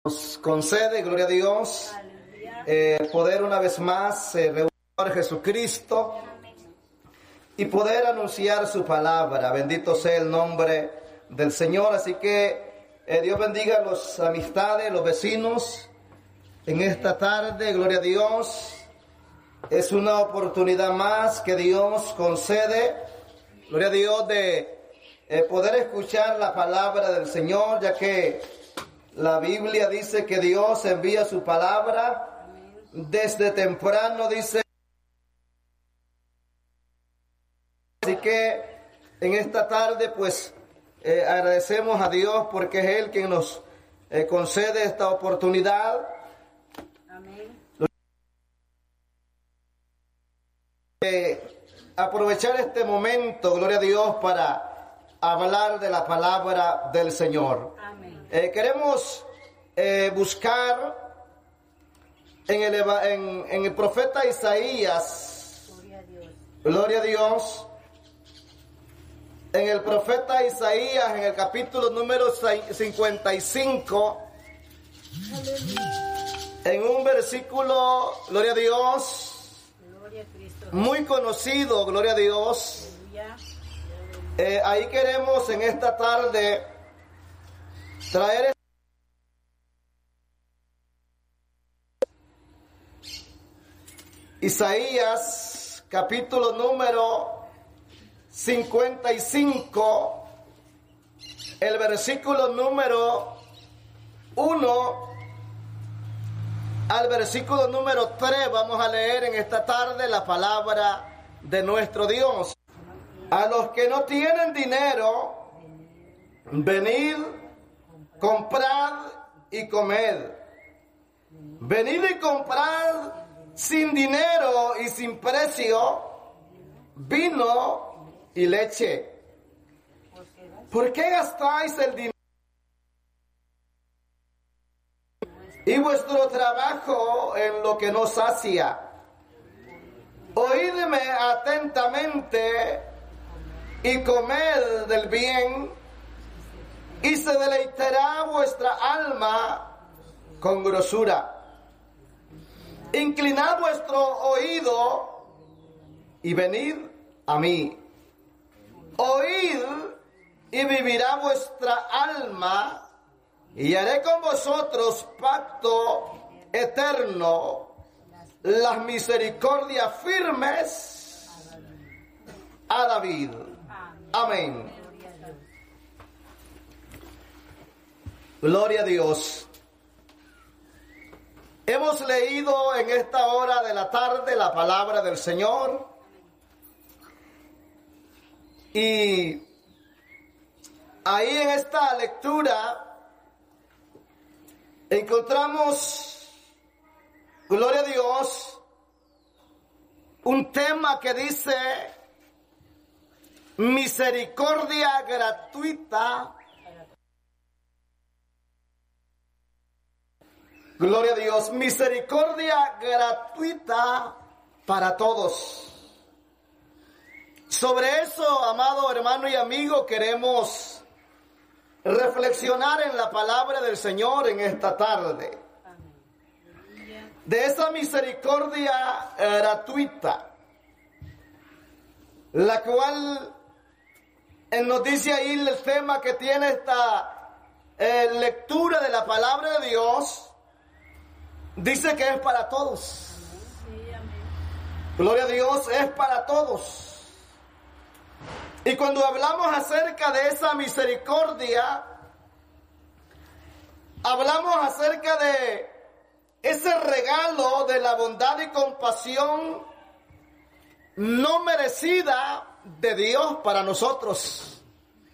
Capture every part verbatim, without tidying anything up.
Nos concede, gloria a Dios, eh, poder una vez más eh, reunir a Jesucristo y poder anunciar su palabra. Bendito sea el nombre del Señor. Así que eh, Dios bendiga a las amistades, los vecinos en esta tarde. Gloria a Dios. Es una oportunidad más que Dios concede, gloria a Dios, de eh, poder escuchar la palabra del Señor, ya que la Biblia dice que Dios envía su palabra desde temprano, dice. Así que en esta tarde pues eh, agradecemos a Dios porque es Él quien nos eh, concede esta oportunidad. Amén. Eh, aprovechar este momento, gloria a Dios, para hablar de la palabra del Señor. Amén. Eh, queremos eh, buscar en el, en, en el profeta Isaías, gloria a Dios, gloria a Dios, en el profeta Isaías, en el capítulo número cincuenta y cinco, en un versículo, gloria a Dios, gloria a Cristo, muy conocido, gloria a Dios. Eh, ahí queremos en esta tarde traer Isaías, capítulo número cincuenta y cinco, el versículo número uno al versículo número tres. Vamos a leer en esta tarde la palabra de nuestro Dios. A los que no tienen dinero, venid, comprad y comed. Venid y comprad sin dinero y sin precio vino y leche. ¿Por qué gastáis el dinero y vuestro trabajo en lo que no sacia? Oídme atentamente y comed del bien, y se deleitará vuestra alma con grosura. Inclinad vuestro oído y venid a mí. Oíd y vivirá vuestra alma, y haré con vosotros pacto eterno, las misericordias firmes a David. Amén. Gloria a Dios. Hemos leído en esta hora de la tarde la palabra del Señor. Y ahí en esta lectura encontramos, gloria a Dios, un tema que dice misericordia gratuita. Gloria a Dios, misericordia gratuita para todos. Sobre eso, amado hermano y amigo, queremos reflexionar en la palabra del Señor en esta tarde. De esa misericordia gratuita, la cual eh, nos dice ahí el tema que tiene esta eh, lectura de la palabra de Dios. Dice que es para todos. Sí, amén. Gloria a Dios, es para todos. Y cuando hablamos acerca de esa misericordia, hablamos acerca de ese regalo de la bondad y compasión no merecida de Dios para nosotros.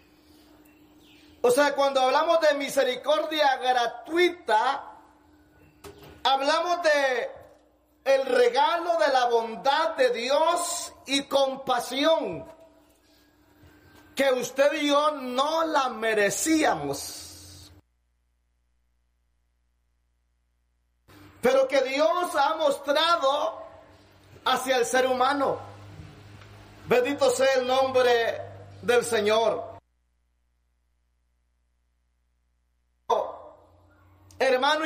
O sea, cuando hablamos de misericordia gratuita, hablamos de el regalo de la bondad de Dios y compasión, que usted y yo no la merecíamos, pero que Dios ha mostrado hacia el ser humano. Bendito sea el nombre del Señor. hermano